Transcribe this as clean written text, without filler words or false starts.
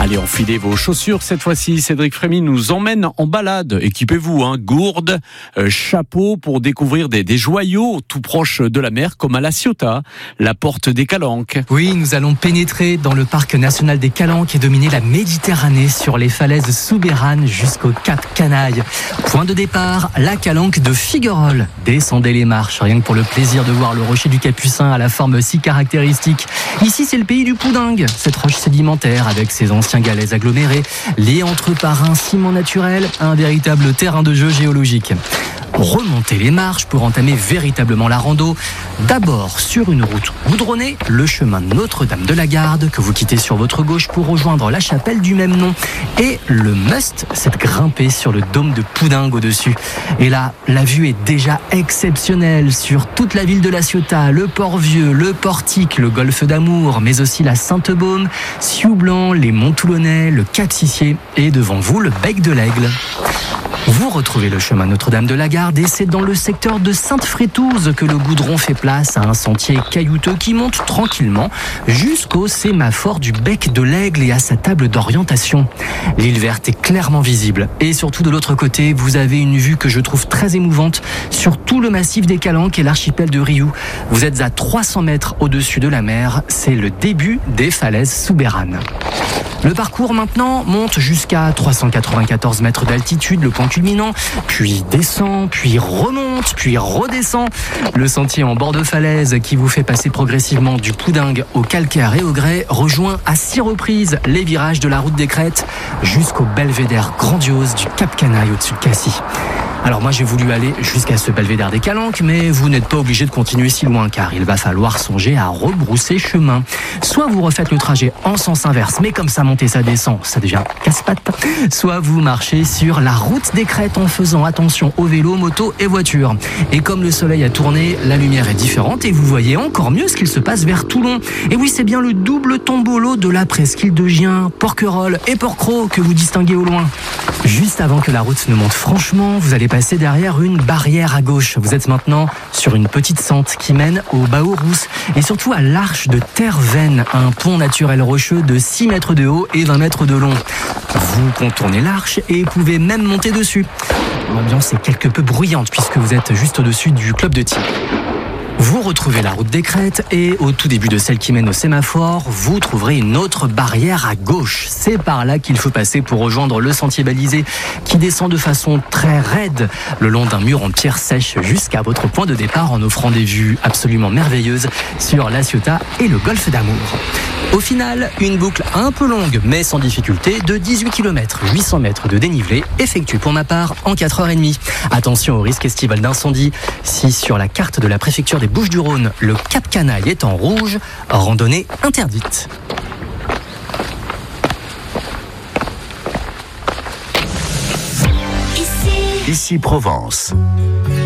Allez, enfilez vos chaussures. Cette fois-ci, Cédric Frémy nous emmène en balade. Équipez-vous, gourde, chapeau pour découvrir des joyaux tout proches de la mer, comme à La Ciotat, la porte des Calanques. Oui, nous allons pénétrer dans le parc national des Calanques et dominer la Méditerranée sur les falaises souberanes jusqu'au Cap Canaille. Point de départ, la Calanque de Figuerolles. Descendez les marches, rien que pour le plaisir de voir le rocher du Capucin à la forme si caractéristique. Ici, c'est le pays du Poudingue, cette roche sédimentaire avec ses anciens galets agglomérés, liés entre eux par un ciment naturel, un véritable terrain de jeu géologique. Remontez les marches pour entamer véritablement la rando. D'abord sur une route goudronnée, le chemin Notre-Dame de la Garde que vous quittez sur votre gauche pour rejoindre la chapelle du même nom. Et le must, c'est de grimper sur le dôme de Poudingue au-dessus. Et là, la vue est déjà exceptionnelle sur toute la ville de La Ciotat, le Port-Vieux, le Portique, le golfe d'Amour, mais aussi la Sainte-Baume, Sioux-Blanc, les Monts-Toulonnais, le Cap-Sissier et devant vous le Bec de l'Aigle. Vous retrouvez le chemin Notre-Dame de la Garde et c'est dans le secteur de Sainte-Frétouze que le goudron fait place à un sentier caillouteux qui monte tranquillement jusqu'au sémaphore du Bec de l'Aigle et à sa table d'orientation. L'île verte est clairement visible et surtout de l'autre côté, vous avez une vue que je trouve très émouvante sur tout le massif des Calanques et l'archipel de Riou. Vous êtes à 300 mètres au-dessus de la mer, c'est le début des falaises souberanes. Le parcours maintenant monte jusqu'à 394 mètres d'altitude, le point culminant, puis descend, puis remonte, puis redescend. Le sentier en bord de falaise qui vous fait passer progressivement du Poudingue au calcaire et au grès rejoint à 6 reprises les virages de la route des Crêtes jusqu'au belvédère grandiose du Cap Canaille au-dessus de Cassis. Alors moi j'ai voulu aller jusqu'à ce belvédère des Calanques, mais vous n'êtes pas obligé de continuer si loin car il va falloir songer à rebrousser chemin. Soit vous refaites le trajet en sens inverse, mais comme ça monte et ça descend, ça devient casse-pattes. Soit vous marchez sur la route des Crêtes en faisant attention aux vélos, motos et voitures. Et comme le soleil a tourné, la lumière est différente et vous voyez encore mieux ce qu'il se passe vers Toulon. Et oui, c'est bien le double tombolo de la presqu'île de Gien, Porquerolles et Porquerolles que vous distinguez au loin. Juste avant que la route ne monte franchement, vous allez passer derrière une barrière à gauche. Vous êtes maintenant sur une petite sente qui mène au Baourous et surtout à l'Arche de Terre-Veine, un pont naturel rocheux de 6 mètres de haut et 20 mètres de long. Vous contournez l'arche et pouvez même monter dessus. L'ambiance est quelque peu bruyante puisque vous êtes juste au-dessus du club de tir. Vous retrouvez la route des Crêtes et au tout début de celle qui mène au sémaphore, vous trouverez une autre barrière à gauche. C'est par là qu'il faut passer pour rejoindre le sentier balisé qui descend de façon très raide le long d'un mur en pierre sèche jusqu'à votre point de départ en offrant des vues absolument merveilleuses sur La Ciotat et le golfe d'Amour. Au final, une boucle un peu longue mais sans difficulté de 18 km, 800 mètres de dénivelé effectuée pour ma part en 4h30. Attention au risque estival d'incendie. Si sur la carte de la préfecture des Bouches-du-Rhône, le Cap Canaille est en rouge, randonnée interdite. Ici Provence.